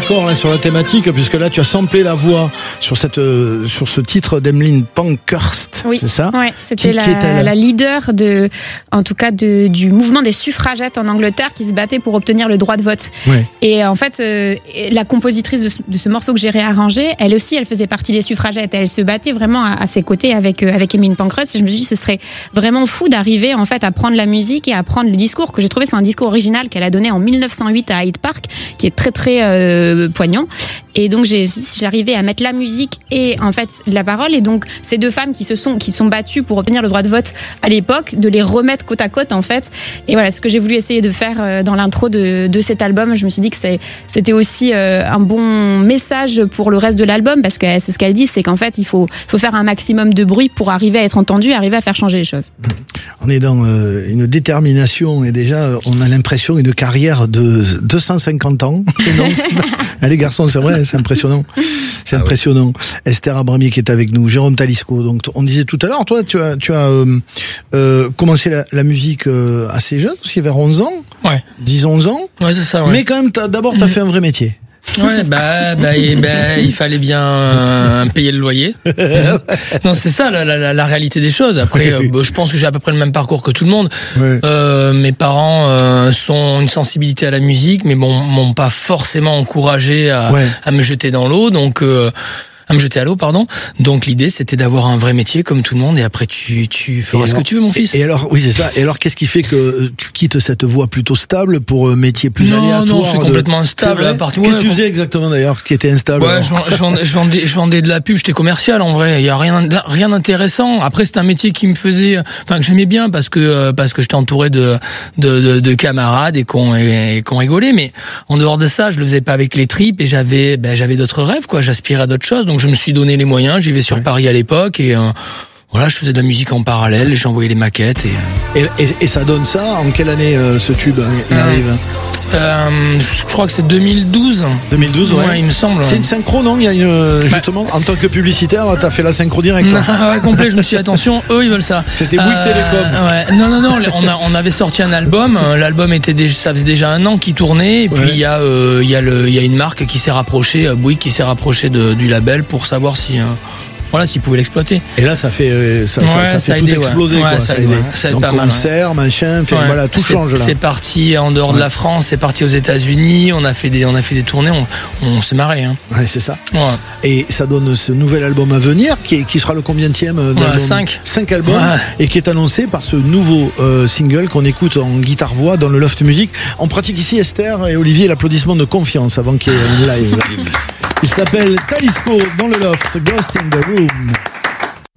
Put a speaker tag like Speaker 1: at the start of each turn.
Speaker 1: raccord là, sur la thématique, puisque là tu as samplé la voix sur ce titre d'Emmeline Pankhurst,
Speaker 2: oui.
Speaker 1: C'est ça?
Speaker 2: Oui, c'était la leader du mouvement des suffragettes en Angleterre qui se battait pour obtenir le droit de vote.
Speaker 1: Ouais.
Speaker 2: Et en fait, la compositrice de ce morceau que j'ai réarrangé, elle aussi, elle faisait partie des suffragettes. Elle se battait vraiment à ses côtés avec Emmeline Pankhurst. Et je me suis dit, ce serait vraiment fou d'arriver en fait à prendre la musique et à prendre le discours que j'ai trouvé, c'est un discours original qu'elle a donné en 1908 à Hyde Park, qui est très très poignant. Et donc j'arrivais à mettre la musique et en fait la parole. Et donc ces deux femmes qui sont battues pour obtenir le droit de vote à l'époque, de les remettre côte à côte en fait. Et voilà ce que j'ai voulu essayer de faire dans l'intro de cet album. Je me suis dit que c'était aussi un bon message pour le reste de l'album, parce que c'est ce qu'elle dit, c'est qu'en fait il faut faire un maximum de bruit pour arriver à être entendu, arriver à faire changer les choses.
Speaker 1: On est dans une détermination et déjà on a l'impression d'une carrière de 250 ans. Les garçons, c'est vrai, c'est impressionnant. C'est impressionnant. Oui. Esther Abramier qui est avec nous, Jérôme Talisco. Donc on disait tout à l'heure, toi tu as commencé la musique assez jeune, aussi vers 11 ans.
Speaker 3: Ouais.
Speaker 1: 10-11 ans.
Speaker 3: Ouais, c'est ça, ouais.
Speaker 1: Mais quand même t'as fait un vrai métier.
Speaker 3: Ouais, il fallait bien payer le loyer. Non, c'est ça la réalité des choses. Après, je pense que j'ai à peu près le même parcours que tout le monde. Ouais. Mes parents ont une sensibilité à la musique, mais m'ont pas forcément encouragé à me jeter dans l'eau. Donc à me jeter à l'eau, pardon. Donc l'idée c'était d'avoir un vrai métier comme tout le monde, et après tu feras ce que tu veux, mon fils.
Speaker 1: Et alors, oui, c'est ça. Et alors qu'est-ce qui fait que tu quittes cette voie plutôt stable pour un métier plus aléatoire?
Speaker 3: Non, c'est complètement instable.
Speaker 1: Qu'est-ce que tu faisais exactement d'ailleurs qui était instable?
Speaker 3: Ouais, je vendais de la pub, j'étais commercial en vrai. Il y a rien d'intéressant. Après c'est un métier qui me faisait, que j'aimais bien parce que j'étais entouré de camarades et qu'on rigolait. Mais en dehors de ça, je le faisais pas avec les tripes, et j'avais d'autres rêves, quoi. J'aspirais à d'autres choses. Donc je me suis donné les moyens, j'y vais sur Paris à l'époque, et voilà, je faisais de la musique en parallèle, j'envoyais les maquettes
Speaker 1: et ça donne ça. En quelle année ce tube arrive?
Speaker 3: Je crois que c'est 2012.
Speaker 1: 2012, ouais.
Speaker 3: Il me semble.
Speaker 1: C'est une synchro, non? Il y a justement, en tant que publicitaire, t'as fait la synchro direct.
Speaker 3: Ouais, complet. Je me suis dit, attention, eux ils veulent ça.
Speaker 1: C'était Bouygues Télécom.
Speaker 3: Ouais. Non. On avait sorti un album. L'album ça faisait déjà 1 an qu'il tournait. Et puis il y a une marque qui s'est rapprochée, Bouygues, qui s'est rapprochée du label pour savoir si. Voilà, s'ils pouvaient l'exploiter.
Speaker 1: Et là, ça fait tout exploser, quoi. Ça a aidé. Donc, concert, machin, voilà, tout change, là.
Speaker 3: C'est parti en dehors de la France, c'est parti aux États-Unis, on a fait des tournées, on s'est marré, hein.
Speaker 1: Ouais, c'est ça. Ouais. Et ça donne ce nouvel album à venir, qui sera le combienième d'album? 5 albums, et qui est annoncé par ce nouveau single qu'on écoute en guitare-voix dans le Loft Music. On pratique ici, Esther et Olivier, l'applaudissement de confiance avant qu'il y ait un live. Il s'appelle Talisco dans le Loft, Ghost in the Room.